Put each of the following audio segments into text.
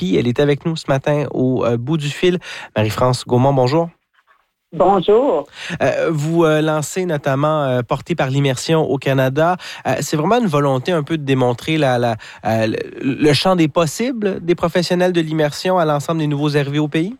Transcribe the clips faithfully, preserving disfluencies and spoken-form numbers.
P. Elle est avec nous ce matin au euh, bout du fil. Marie-France Gaumont, bonjour. Bonjour. Euh, vous euh, lancez notamment euh, Porté par l'immersion au Canada. Euh, c'est vraiment une volonté un peu de démontrer la, la, euh, le, le champ des possibles des professionnels de l'immersion à l'ensemble des nouveaux arrivés au pays?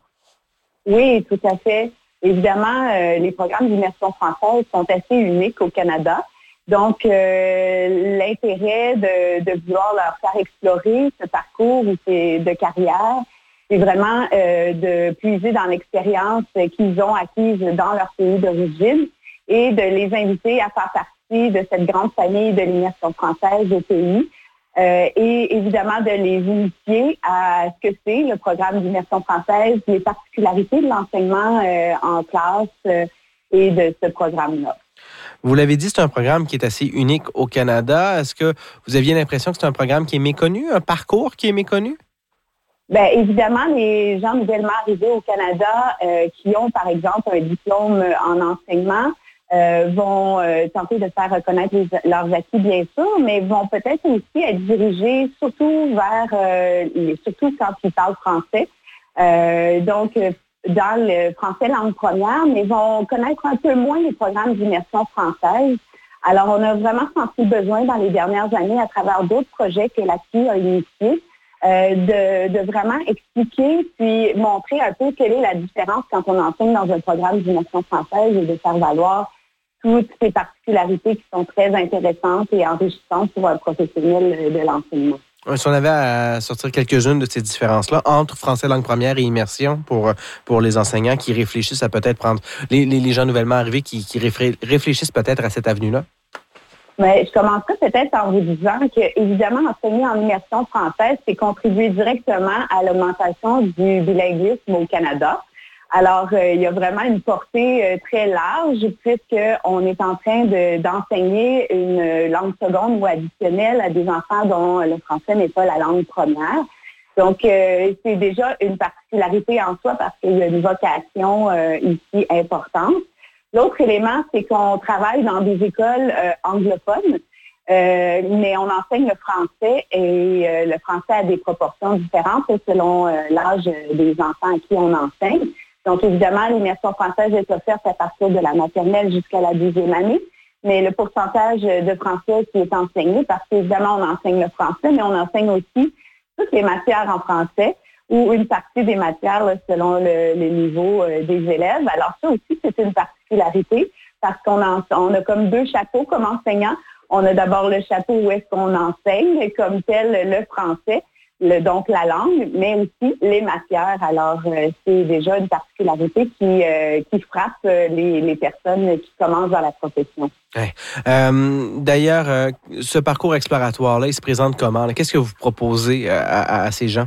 Oui, tout à fait. Évidemment, euh, les programmes d'immersion française sont assez uniques au Canada. Donc, euh, l'intérêt de, de vouloir leur faire explorer ce parcours de carrière, c'est vraiment euh, de puiser dans l'expérience qu'ils ont acquise dans leur pays d'origine et de les inviter à faire partie de cette grande famille de l'immersion française au pays. Euh, et évidemment de les initier à ce que c'est le programme d'immersion française, les particularités de l'enseignement euh, en classe euh, et de ce programme-là. Vous l'avez dit, c'est un programme qui est assez unique au Canada. Est-ce que vous aviez l'impression que c'est un programme qui est méconnu, un parcours qui est méconnu? Bien, évidemment, les gens nouvellement arrivés au Canada euh, qui ont, par exemple, un diplôme en enseignement euh, vont euh, tenter de faire reconnaître les, leurs acquis, bien sûr, mais vont peut-être aussi être dirigés surtout vers, euh, les, surtout quand ils parlent français. Euh, donc, dans le français langue première, mais vont connaître un peu moins les programmes d'immersion française. Alors, on a vraiment senti besoin dans les dernières années, à travers d'autres projets que l'A Q I a initiés, euh, de, de vraiment expliquer puis montrer un peu quelle est la différence quand on enseigne dans un programme d'immersion française et de faire valoir toutes ces particularités qui sont très intéressantes et enrichissantes pour un professionnel de l'enseignement. Si on avait à sortir quelques-unes de ces différences-là entre français langue première et immersion pour, pour les enseignants qui réfléchissent à peut-être prendre, les, les, les gens nouvellement arrivés qui, qui réfléchissent peut-être à cette avenue-là? Mais je commencerai peut-être en vous disant que, évidemment, enseigner en immersion française, c'est contribuer directement à l'augmentation du bilinguisme au Canada. Alors, euh, il y a vraiment une portée euh, très large puisqu'on est en train de, d'enseigner une langue seconde ou additionnelle à des enfants dont le français n'est pas la langue première. Donc, euh, c'est déjà une particularité en soi parce qu'il y a une vocation euh, ici importante. L'autre élément, c'est qu'on travaille dans des écoles euh, anglophones, euh, mais on enseigne le français et euh, le français a des proportions différentes selon euh, l'âge des enfants à qui on enseigne. Donc, évidemment, l'immersion française est offerte à partir de la maternelle jusqu'à la deuxième année, mais le pourcentage de français qui est enseigné, parce qu'évidemment, on enseigne le français, mais on enseigne aussi toutes les matières en français ou une partie des matières là, selon le, le niveau euh, des élèves. Alors, ça aussi, c'est une particularité parce qu'on a, on a comme deux chapeaux comme enseignants. On a d'abord le chapeau où est-ce qu'on enseigne comme tel le français, Le, donc la langue, mais aussi les matières. Alors, euh, c'est déjà une particularité qui, euh, qui frappe euh, les, les personnes qui commencent dans la profession. Ouais. Euh, d'ailleurs, euh, ce parcours exploratoire-là, il se présente comment? Là? Qu'est-ce que vous proposez à, à, à ces gens?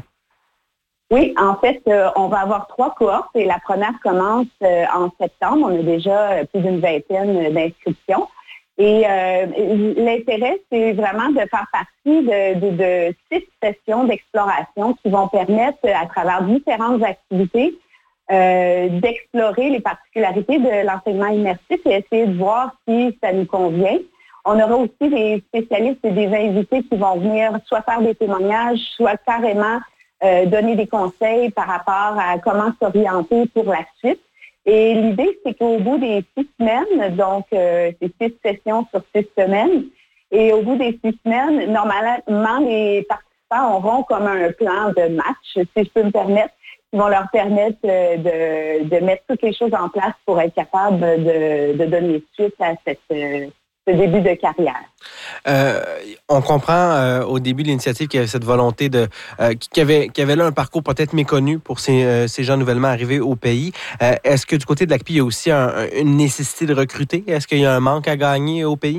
Oui, en fait, euh, on va avoir trois cohortes et la première commence euh, en septembre. On a déjà euh, plus d'une vingtaine d'inscriptions. Et euh, l'intérêt, c'est vraiment de faire partie de, de, de six sessions d'exploration qui vont permettre, à travers différentes activités, euh, d'explorer les particularités de l'enseignement immersif et essayer de voir si ça nous convient. On aura aussi des spécialistes et des invités qui vont venir soit faire des témoignages, soit carrément euh, donner des conseils par rapport à comment s'orienter pour la suite. Et l'idée, c'est qu'au bout des six semaines, donc euh, c'est six sessions sur six semaines, et au bout des six semaines, normalement, les participants auront comme un plan de match, si je peux me permettre, qui vont leur permettre euh, de, de mettre toutes les choses en place pour être capable de, de donner suite à cette, euh, ce début de carrière. Euh, on comprend euh, au début de l'initiative qu'il y avait cette volonté de euh, qu'il y avait qu'il y avait là un parcours peut-être méconnu pour ces, euh, ces gens nouvellement arrivés au pays. Euh, est-ce que du côté de l'A C P I, il y a aussi un, une nécessité de recruter? Est-ce qu'il y a un manque à gagner au pays?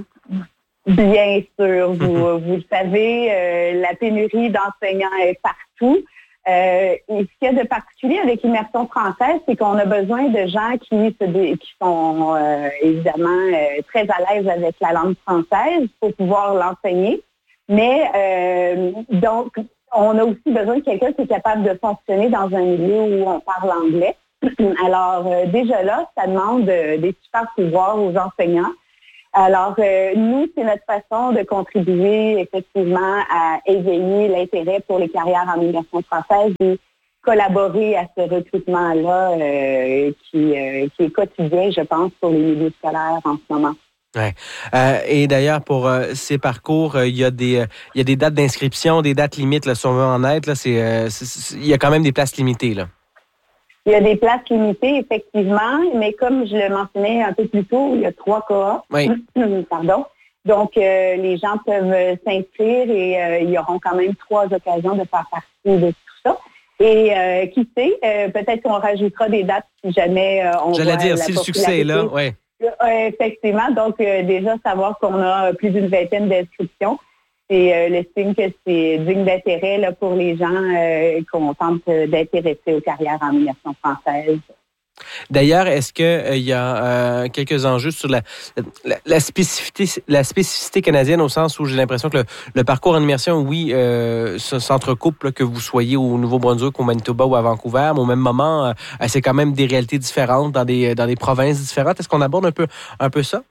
Bien sûr, vous, vous le savez, euh, la pénurie d'enseignants est partout. Euh, et ce qu'il y a de particulier avec l'immersion française, c'est qu'on a besoin de gens qui, se dé, qui sont euh, évidemment euh, très à l'aise avec la langue française pour pouvoir l'enseigner. Mais euh, donc, on a aussi besoin de quelqu'un qui est capable de fonctionner dans un milieu où on parle anglais. Alors, euh, déjà là, ça demande euh, des super pouvoirs aux enseignants. Alors, euh, nous, c'est notre façon de contribuer effectivement à éveiller l'intérêt pour les carrières en immersion française et collaborer à ce recrutement-là euh, qui, euh, qui est quotidien, je pense, pour les milieux scolaires en ce moment. Ouais. Euh, et d'ailleurs, pour euh, ces parcours, euh, il y a des euh, il y a des dates d'inscription, des dates limites, là, si on veut en être. Là, c'est, euh, c'est, c'est, il y a quand même des places limitées, là. Il y a des places limitées, effectivement, mais comme je le mentionnais un peu plus tôt, il y a trois cohortes. Oui. Pardon. Donc, euh, les gens peuvent s'inscrire et euh, ils auront quand même trois occasions de faire partie de tout ça. Et euh, qui sait, euh, peut-être qu'on rajoutera des dates si jamais euh, on J'allais voit dire, la si le succès est là, oui. Euh, effectivement. Donc, euh, déjà, savoir qu'on a plus d'une vingtaine d'inscriptions. C'est euh, le signe que c'est digne d'intérêt là, pour les gens euh, qu'on tente d'intéresser aux carrières en immersion française. D'ailleurs, est-ce qu'il euh, y a euh, quelques enjeux sur la, la, la, spécificité, la spécificité canadienne au sens où j'ai l'impression que le, le parcours en immersion, oui, euh, s'entrecoupe, là, que vous soyez au Nouveau-Brunswick, au Manitoba ou à Vancouver, mais au même moment, euh, c'est quand même des réalités différentes dans des, dans des provinces différentes. Est-ce qu'on aborde un peu, un peu ça?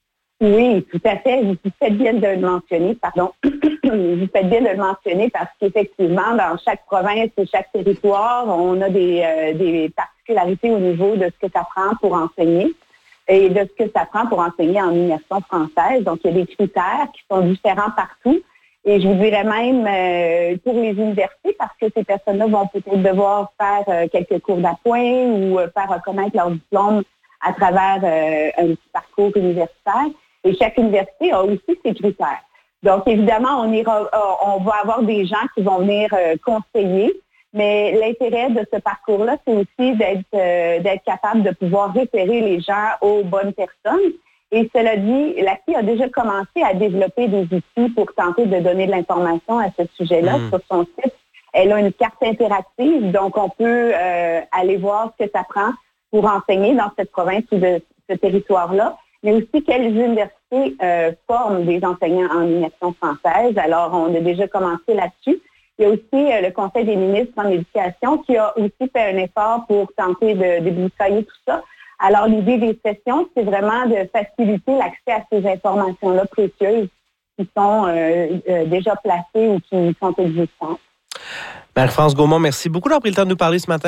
Oui, tout à fait. Vous faites bien de le mentionner, pardon. Vous faites bien de le mentionner parce qu'effectivement, dans chaque province et chaque territoire, on a des, euh, des particularités au niveau de ce que ça prend pour enseigner et de ce que ça prend pour enseigner en immersion française. Donc, il y a des critères qui sont différents partout. Et je vous dirais même euh, pour les universités, parce que ces personnes-là vont peut-être devoir faire euh, quelques cours d'appoint ou euh, faire reconnaître leur diplôme à travers euh, un petit parcours universitaire. Et chaque université a aussi ses critères. Donc, évidemment, on ira, on va avoir des gens qui vont venir euh, conseiller, mais l'intérêt de ce parcours-là, c'est aussi d'être, euh, d'être capable de pouvoir référer les gens aux bonnes personnes. Et cela dit, l'A C I a déjà commencé à développer des outils pour tenter de donner de l'information à ce sujet-là. Mmh. Sur son site, elle a une carte interactive, donc on peut euh, aller voir ce que ça prend pour enseigner dans cette province ou de ce territoire-là, mais aussi quelles universités euh, forment des enseignants en immersion française. Alors, on a déjà commencé là-dessus. Il y a aussi euh, le Conseil des ministres en éducation qui a aussi fait un effort pour tenter de débroussailler tout ça. Alors, l'idée des sessions, c'est vraiment de faciliter l'accès à ces informations-là précieuses qui sont euh, euh, déjà placées ou qui sont existantes. Marie-France Gaumont, merci beaucoup d'avoir pris le temps de nous parler ce matin.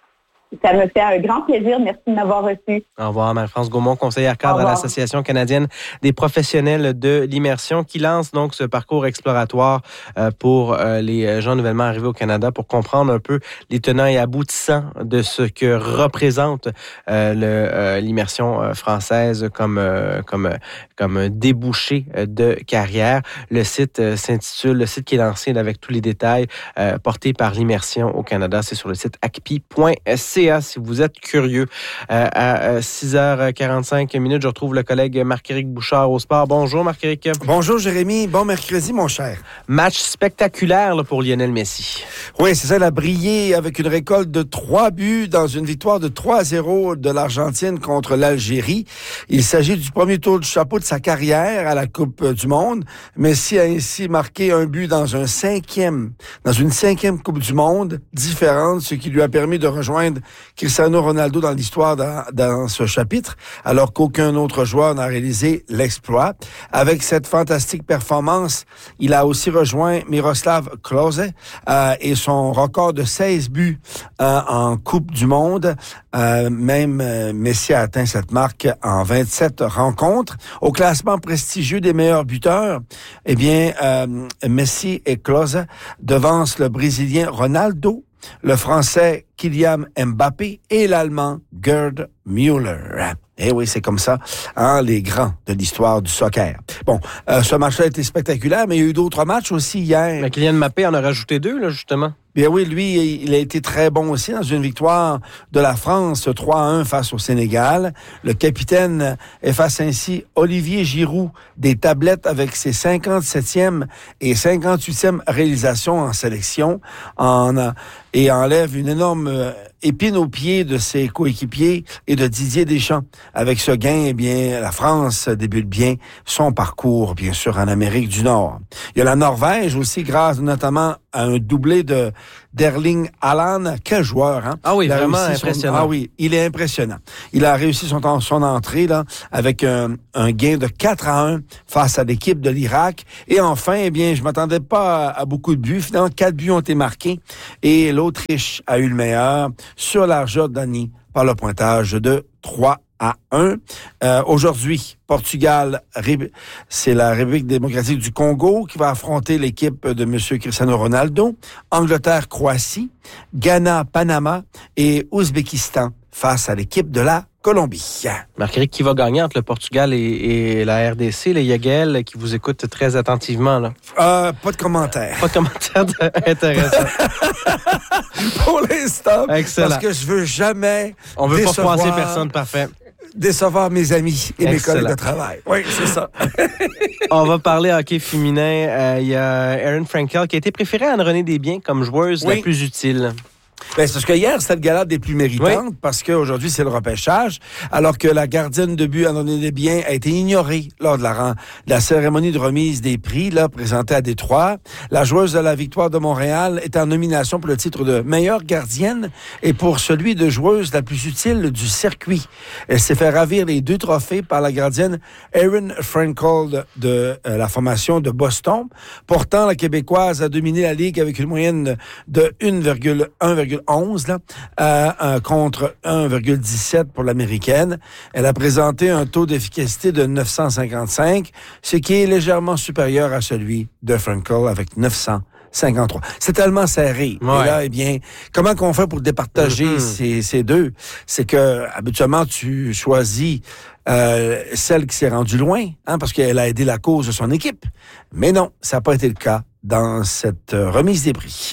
Ça me fait un grand plaisir. Merci de m'avoir reçu. Au revoir, Marie-France Gaumont, conseillère cadre à l'Association canadienne des professionnels de l'immersion, qui lance donc ce parcours exploratoire pour les gens nouvellement arrivés au Canada pour comprendre un peu les tenants et aboutissants de ce que représente le, l'immersion française comme, comme, comme un débouché de carrière. Le site s'intitule, le site qui est lancé avec tous les détails portés par l'immersion au Canada, c'est sur le site a c p i point c a. Si vous êtes curieux. Euh, à six heures quarante-cinq minutes, je retrouve le collègue Marc-Éric Bouchard au sport. Bonjour Marc-Éric. Bonjour Jérémy. Bon mercredi, mon cher. Match spectaculaire là, pour Lionel Messi. Oui, c'est ça. Il a brillé avec une récolte de trois buts dans une victoire de trois à zéro de l'Argentine contre l'Algérie. Il s'agit du premier tour du chapeau de sa carrière à la Coupe du Monde. Messi a ainsi marqué un but dans un cinquième, dans une cinquième Coupe du Monde différente, ce qui lui a permis de rejoindre Cristiano Ronaldo dans l'histoire dans, dans ce chapitre, alors qu'aucun autre joueur n'a réalisé l'exploit. Avec cette fantastique performance, il a aussi rejoint Miroslav Klose euh, et son record de seize buts euh, en Coupe du Monde. Euh, même euh, Messi a atteint cette marque en vingt-sept rencontres. Au classement prestigieux des meilleurs buteurs, eh bien, euh, Messi et Klose devancent le Brésilien Ronaldo, le Français Kylian Mbappé et l'Allemand Gerd Müller. Eh oui, c'est comme ça, hein, les grands de l'histoire du soccer. Bon, euh, ce match-là a été spectaculaire, mais il y a eu d'autres matchs aussi hier. Mais Kylian Mbappé en a rajouté deux, là, justement. Bien oui, lui, il a été très bon aussi dans une victoire de la France trois à un face au Sénégal. Le capitaine efface ainsi Olivier Giroud des tablettes avec ses cinquante-septième et cinquante-huitième réalisations en sélection en, et enlève une énorme épine aux pieds de ses coéquipiers et de Didier Deschamps. Avec ce gain, eh bien, la France débute bien son parcours, bien sûr, en Amérique du Nord. Il y a la Norvège aussi, grâce notamment à un doublé de d'Erling Haaland. Quel joueur, hein? Ah oui, vraiment impressionnant. Son, ah oui, il est impressionnant. Il a réussi son, son entrée là avec un, un gain de quatre à un face à l'équipe de l'Irak. Et enfin, eh bien, je m'attendais pas à, à beaucoup de buts. Finalement, quatre buts ont été marqués et l'Autriche a eu le meilleur sur la Jordanie par le pointage de trois à un. Euh, aujourd'hui, Portugal, c'est la République démocratique du Congo qui va affronter l'équipe de M. Cristiano Ronaldo. Angleterre, Croatie, Ghana, Panama et Ouzbékistan face à l'équipe de la Colombie. Marc-Éric, qui va gagner entre le Portugal et, et la R D C? Il y a Gaël qui vous écoute très attentivement. Là. Euh, pas de commentaire. Pas de commentaire intéressant. Pour l'instant. Excellent. Parce que je veux jamais On veut décevoir, pas froisser personne, parfait. Décevoir mes amis et Excellent. mes collègues de travail. Oui, c'est ça. On va parler hockey féminin. Euh, il y a Erin Frankel qui a été préférée à Anne-Renée Desbiens comme joueuse oui. la plus utile. Ben, c'est parce que hier, c'était le gala des plus méritantes, oui. parce qu'aujourd'hui, c'est le repêchage, alors que la gardienne de but, Anne-Renée Desbiens, a été ignorée lors de la, de la cérémonie de remise des prix, là, présentée à Détroit. La joueuse de la Victoire de Montréal est en nomination pour le titre de meilleure gardienne et pour celui de joueuse la plus utile du circuit. Elle s'est fait ravir les deux trophées par la gardienne Erin Frankel de euh, la formation de Boston. Pourtant, la Québécoise a dominé la Ligue avec une moyenne de un virgule onze là, euh, euh, contre un virgule dix-sept pour l'américaine. Elle a présenté un taux d'efficacité de neuf cent cinquante-cinq, ce qui est légèrement supérieur à celui de Frankel avec neuf cent cinquante-trois. C'est tellement serré. Ouais. Et là, eh bien, comment qu'on fait pour départager mm-hmm. ces, ces deux? C'est que, habituellement, tu choisis euh, celle qui s'est rendue loin, hein, parce qu'elle a aidé la cause de son équipe. Mais non, ça n'a pas été le cas dans cette euh, remise des prix.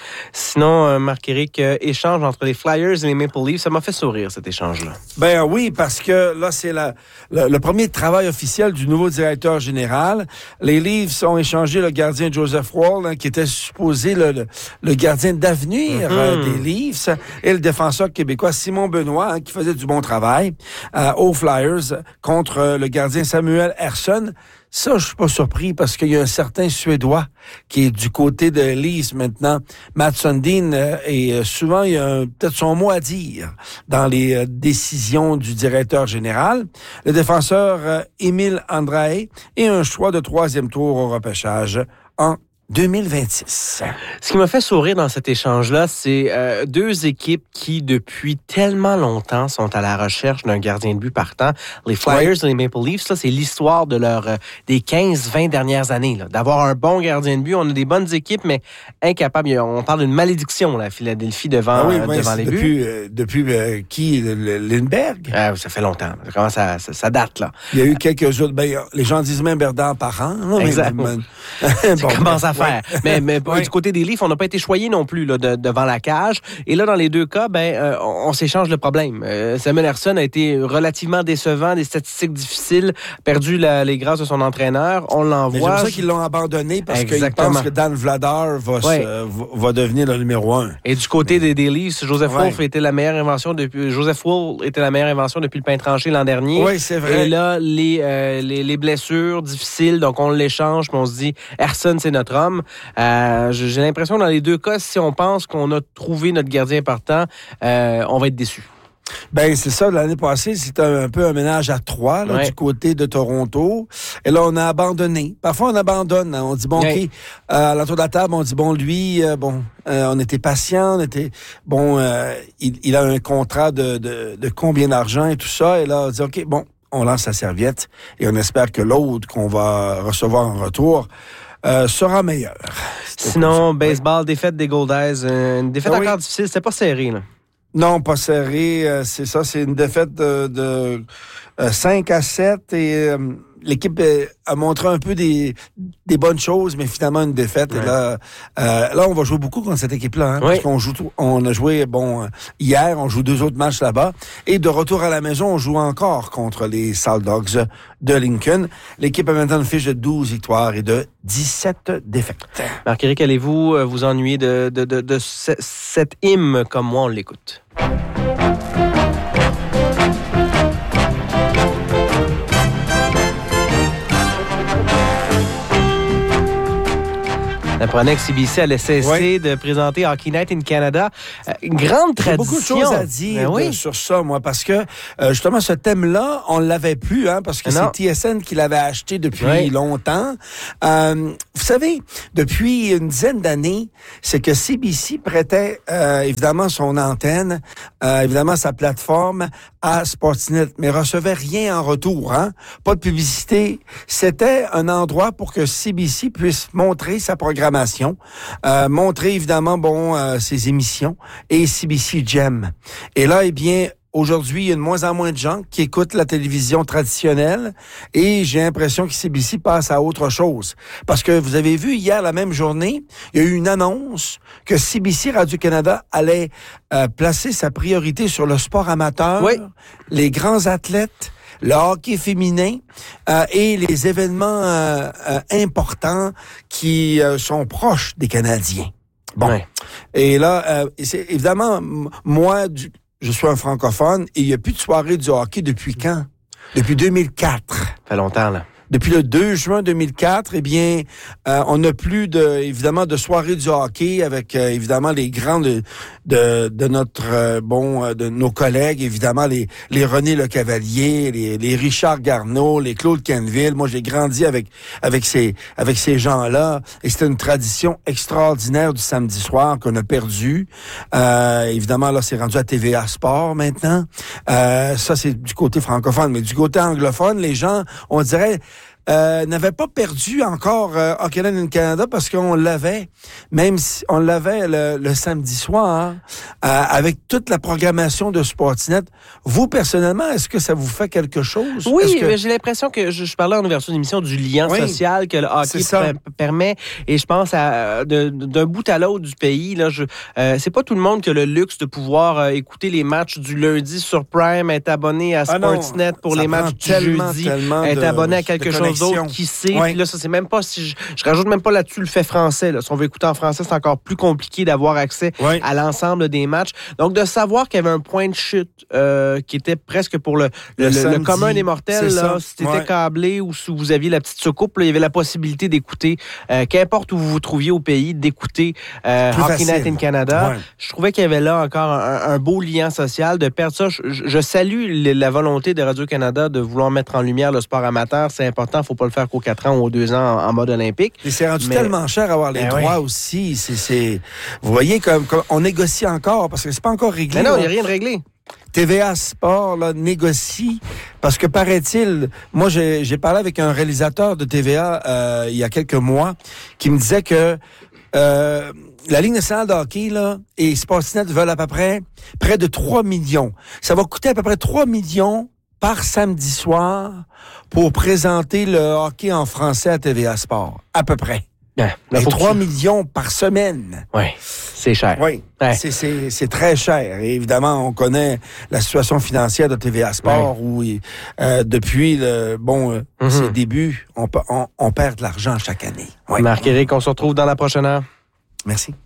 Sinon, euh, Marc-Éric, euh, échange entre les Flyers et les Maple Leafs, ça m'a fait sourire, cet échange-là. Ben oui, parce que là, c'est la, le, le premier travail officiel du nouveau directeur général. Les Leafs ont échangé le gardien Joseph Woll, hein, qui était supposé le, le, le gardien d'avenir mm-hmm. euh, des Leafs, et le défenseur québécois Simon Benoît, hein, qui faisait du bon travail euh, aux Flyers contre euh, le gardien Samuel Ersson. Ça, je suis pas surpris parce qu'il y a un certain Suédois qui est du côté de Leafs maintenant, Mats Sundin, euh, et euh, souvent il y a un, peut-être son mot à dire dans les euh, décisions du directeur général. Le défenseur euh, Émile Andrae et un choix de troisième tour au repêchage en deux mille vingt-six. Ce qui m'a fait sourire dans cet échange-là, c'est euh, deux équipes qui, depuis tellement longtemps, sont à la recherche d'un gardien de but partant. Les Flyers oui. et les Maple Leafs, là, c'est l'histoire de leur euh, des quinze vingt dernières années. Là, d'avoir un bon gardien de but. On a des bonnes équipes, mais incapables. On parle d'une malédiction, la Philadelphie, devant, ah oui, euh, oui, devant les depuis, buts. Euh, depuis euh, qui? Le, le, Lindbergh? Euh, ça fait longtemps. Ça commence à, ça, ça date, là. Il y a eu quelques autres. Ben, les gens disent même Berdan par an. Non, exactement. Mais, bon, ça commence à faire. Ouais. Mais, mais ouais. du côté des Leafs, on n'a pas été choyés non plus là, de, devant la cage. Et là, dans les deux cas, ben, euh, on, on s'échange le problème. Euh, Samuel Ersson a été relativement décevant, des statistiques difficiles, perdu la, les grâces de son entraîneur. On l'envoie. Mais c'est pour ça qu'ils l'ont abandonné, parce qu'ils pensent que Dan Vladar va, ouais. se, va devenir le numéro un. Et du côté mais... des, des Leafs, Joseph ouais. Wolf était la meilleure invention depuis Joseph Woll était la meilleure invention depuis le pain tranché l'an dernier. Oui, c'est vrai. Et là, les, euh, les, les blessures difficiles, donc on l'échange, puis on se dit Ersson, c'est notre homme. Euh, j'ai l'impression, dans les deux cas, si on pense qu'on a trouvé notre gardien partant, euh, on va être déçu. Ben c'est ça, l'année passée, c'était un, un peu un ménage à trois là, ouais. du côté de Toronto. Et là, on a abandonné. Parfois, on abandonne. Hein. On dit, bon, ouais. OK, euh, à l'entour de la table, on dit, bon, lui, euh, bon, euh, on était patient, on était, bon, euh, il, il a un contrat de, de, de combien d'argent et tout ça. Et là, on dit, OK, bon, on lance la serviette et on espère que l'autre qu'on va recevoir en retour Euh, sera meilleur. C'était Sinon, baseball, oui. défaite des Goldies, une défaite ah, encore oui. difficile, c'était pas serré, là. Non, pas serré, euh, c'est ça, c'est une défaite de, de euh, cinq à sept et euh, l'équipe a montré un peu des, des bonnes choses, mais finalement une défaite. Ouais. Et là, euh, là, on va jouer beaucoup contre cette équipe-là, hein, oui. parce qu'on joue, on a joué, bon, hier, on joue deux autres matchs là-bas, et de retour à la maison, on joue encore contre les Salt Dogs de Lincoln. L'équipe a maintenant une fiche de douze victoires et de dix-sept défaites. Marc-Éric, allez-vous vous ennuyer de, de, de, de ce, cette hymne comme moi, on l'écoute? Apprenez que C B C allait cesser oui. de présenter Hockey Night in Canada. Euh, une grande tradition. J'ai beaucoup de choses à dire oui. de, sur ça, moi, parce que euh, justement, ce thème-là, on ne l'avait plus, hein, parce que non. c'est T S N qui l'avait acheté depuis oui. longtemps. Euh, vous savez, depuis une dizaine d'années, c'est que C B C prêtait euh, évidemment son antenne, euh, évidemment sa plateforme à Sportsnet, mais recevait rien en retour, hein? Pas de publicité. C'était un endroit pour que C B C puisse montrer sa programmation, euh, montrer évidemment bon euh, ses émissions et C B C Gem. Et là, eh bien, aujourd'hui, il y a de moins en moins de gens qui écoutent la télévision traditionnelle et j'ai l'impression que C B C passe à autre chose. Parce que vous avez vu hier, la même journée, il y a eu une annonce que C B C Radio-Canada allait euh, placer sa priorité sur le sport amateur, oui. les grands athlètes, le hockey féminin euh, et les événements euh, euh, importants qui euh, sont proches des Canadiens. Bon. Ouais. Et là, euh, c'est évidemment, m- moi, du, je suis un francophone et il n'y a plus de soirée du hockey depuis quand? Depuis deux mille quatre. Ça fait longtemps, là. Depuis le deux juin deux mille quatre, eh bien, euh, on n'a plus de, évidemment, de soirée du hockey avec, euh, évidemment, les grands de, de, de notre, euh, bon, euh, de nos collègues, évidemment, les, les René Le Cavalier, les, les Richard Garneau, les Claude Canville. Moi, j'ai grandi avec, avec ces, avec ces gens-là et c'était une tradition extraordinaire du samedi soir qu'on a perdu. Euh, évidemment, là, c'est rendu à T V A Sport maintenant. Euh, ça, c'est du côté francophone, mais du côté anglophone, les gens, on dirait, Euh, n'avait pas perdu encore euh, Hockey Night in Canada parce qu'on l'avait, même si on l'avait le, le samedi soir, euh, avec toute la programmation de Sportsnet. Vous, personnellement, est-ce que ça vous fait quelque chose? Oui, que... j'ai l'impression que je, je parlais en ouverture d'émission du lien oui, social que le hockey p- permet, et je pense à de, d'un bout à l'autre du pays. Là, je, euh, c'est pas tout le monde qui a le luxe de pouvoir euh, écouter les matchs du lundi sur Prime, être abonné à Sportsnet ah pour les matchs du tellement, jeudi, tellement être de, abonné à quelque chose d'autres qui sait. Oui. Puis là, ça, c'est même pas si je, je rajoute même pas là-dessus le fait français. Là. Si on veut écouter en français, c'est encore plus compliqué d'avoir accès oui. à l'ensemble des matchs. Donc, de savoir qu'il y avait un point de chute euh, qui était presque pour le, le, le, le commun des mortels, là, si t'étais ouais. câblé ou si vous aviez la petite soucoupe, là, il y avait la possibilité d'écouter, euh, qu'importe où vous vous trouviez au pays, d'écouter euh, Hockey Night in Canada. Ouais. Je trouvais qu'il y avait là encore un, un beau lien social. De perdre ça, je, je salue la volonté de Radio-Canada de vouloir mettre en lumière le sport amateur. C'est important, faut pas le faire qu'aux quatre ans ou aux deux ans en, en mode olympique. Et c'est rendu mais... tellement cher avoir les ben droits oui. aussi. C'est, c'est... Vous voyez, comme, comme on négocie encore, parce que c'est pas encore réglé. Mais non, il n'y a rien de réglé. T V A Sport là, négocie, parce que paraît-il, moi j'ai, j'ai parlé avec un réalisateur de T V A euh, il y a quelques mois, qui me disait que euh, la Ligue nationale de hockey là, et Sportsnet veulent à peu près près de trois millions. Ça va coûter à peu près trois millions par samedi soir pour présenter le hockey en français à T V A Sport, à peu près. Ah, et trois millions par semaine. Oui, c'est cher. Oui, ouais. c'est, c'est, c'est très cher. Et évidemment, on connaît la situation financière de T V A Sport ouais. où, euh, depuis le, bon, euh, mm-hmm. ses débuts, on, on, on perd de l'argent chaque année. Ouais. Marc-Éric, on se retrouve dans la prochaine heure. Merci.